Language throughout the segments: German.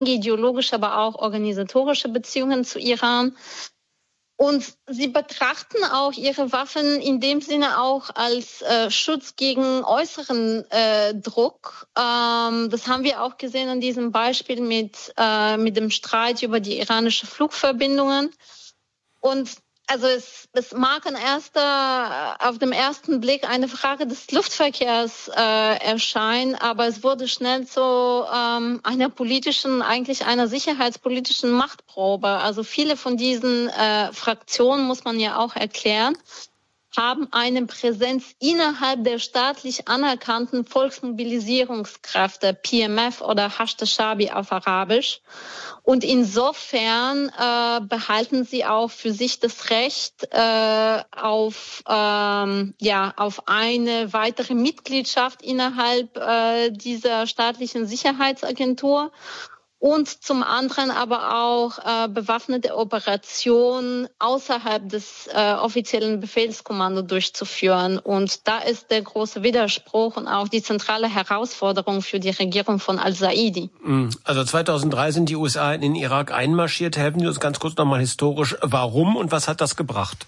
ideologische, aber auch organisatorische Beziehungen zu Iran. Und sie betrachten auch ihre Waffen in dem Sinne auch als Schutz gegen äußeren Druck. Das haben wir auch gesehen an diesem Beispiel mit dem Streit über die iranische Flugverbindungen. Und also es mag auf dem ersten Blick eine Frage des Luftverkehrs erscheinen, aber es wurde schnell zu einer sicherheitspolitischen Machtprobe. Also viele von diesen Fraktionen, muss man ja auch erklären, haben eine Präsenz innerhalb der staatlich anerkannten Volksmobilisierungskräfte, PMF oder Hashd al-Shaabi auf Arabisch. Und insofern behalten sie auch für sich das Recht auf eine weitere Mitgliedschaft innerhalb dieser staatlichen Sicherheitsagentur. Und zum anderen aber auch bewaffnete Operationen außerhalb des offiziellen Befehlskommandos durchzuführen. Und da ist der große Widerspruch und auch die zentrale Herausforderung für die Regierung von al-Saidi. Also 2003 sind die USA in den Irak einmarschiert. Helfen Sie uns ganz kurz nochmal historisch, warum und was hat das gebracht?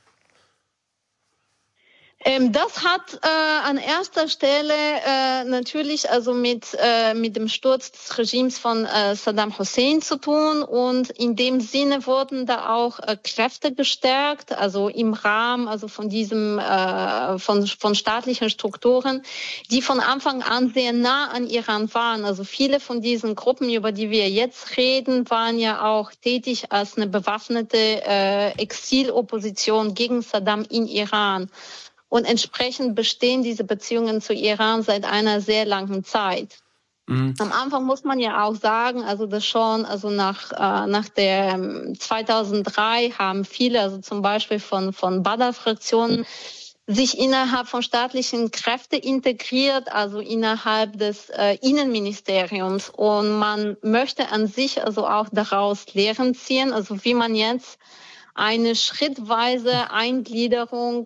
Das hat an erster Stelle natürlich also mit dem Sturz des Regimes von Saddam Hussein zu tun, und in dem Sinne wurden da auch Kräfte gestärkt, also im Rahmen also von diesem von staatlichen Strukturen, die von Anfang an sehr nah an Iran waren. Also viele von diesen Gruppen, über die wir jetzt reden, waren ja auch tätig als eine bewaffnete Exilopposition gegen Saddam in Iran. Und entsprechend bestehen diese Beziehungen zu Iran seit einer sehr langen Zeit. Am Anfang muss man ja auch sagen, also das schon, also nach der 2003 haben viele, also zum Beispiel von Badr-Fraktionen, sich innerhalb von staatlichen Kräften integriert, also innerhalb des Innenministeriums. Und man möchte an sich also auch daraus Lehren ziehen, also wie man jetzt eine schrittweise Eingliederung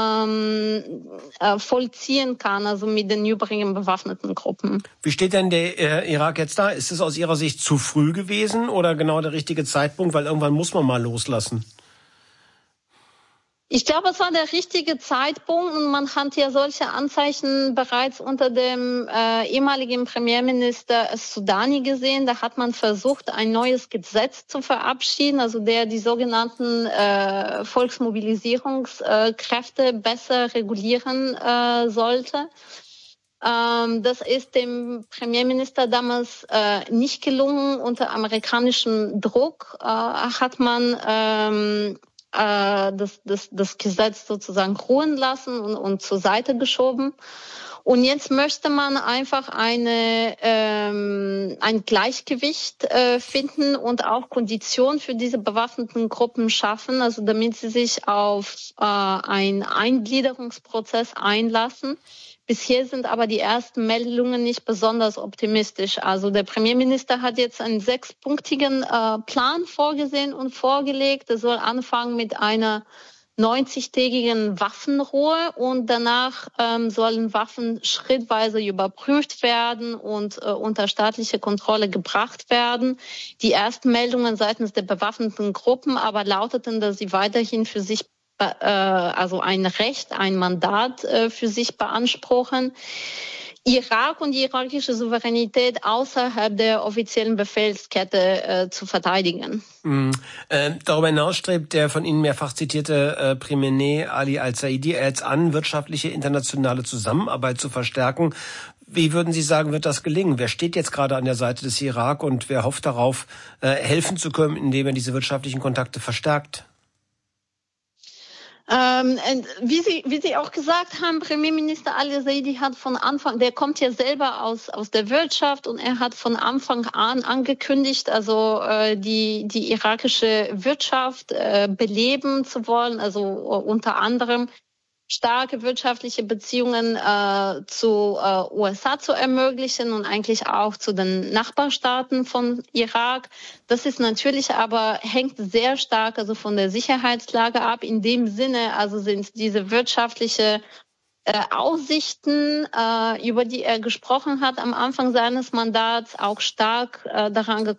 vollziehen kann, also mit den übrigen bewaffneten Gruppen. Wie steht denn der Irak jetzt da? Ist es aus Ihrer Sicht zu früh gewesen oder genau der richtige Zeitpunkt? Weil irgendwann muss man mal loslassen. Ich glaube, es war der richtige Zeitpunkt, und man hat ja solche Anzeichen bereits unter dem ehemaligen Premierminister Sudani gesehen. Da hat man versucht, ein neues Gesetz zu verabschieden, also der die sogenannten Volksmobilisierungskräfte besser regulieren sollte. Das ist dem Premierminister damals nicht gelungen. Unter amerikanischem Druck hat man das Gesetz sozusagen ruhen lassen und zur Seite geschoben. Und jetzt möchte man einfach ein Gleichgewicht finden und auch Konditionen für diese bewaffneten Gruppen schaffen, also damit sie sich auf einen Eingliederungsprozess einlassen. Bisher sind aber die ersten Meldungen nicht besonders optimistisch. Also der Premierminister hat jetzt einen 6-punktigen Plan vorgesehen und vorgelegt. Er soll anfangen mit einer 90-tägigen Waffenruhe, und danach sollen Waffen schrittweise überprüft werden und unter staatliche Kontrolle gebracht werden. Die ersten Meldungen seitens der bewaffneten Gruppen aber lauteten, dass sie weiterhin für sich also ein Recht, ein Mandat für sich beanspruchen, Irak und die irakische Souveränität außerhalb der offiziellen Befehlskette zu verteidigen. Darüber hinaus strebt der von Ihnen mehrfach zitierte Premierminister Ali al-Saidi jetzt an, wirtschaftliche internationale Zusammenarbeit zu verstärken. Wie würden Sie sagen, wird das gelingen? Wer steht jetzt gerade an der Seite des Irak und wer hofft darauf, helfen zu können, indem er diese wirtschaftlichen Kontakte verstärkt? Wie Sie auch gesagt haben, Premierminister al-Saidi hat von Anfang, der kommt ja selber aus der Wirtschaft, und er hat von Anfang an angekündigt, also die irakische Wirtschaft beleben zu wollen, also unter anderem starke wirtschaftliche Beziehungen zu USA zu ermöglichen und eigentlich auch zu den Nachbarstaaten von Irak. Das ist natürlich aber, hängt sehr stark also von der Sicherheitslage ab. In dem Sinne also sind diese wirtschaftliche Aussichten, über die er gesprochen hat am Anfang seines Mandats, auch stark daran gekoppelt,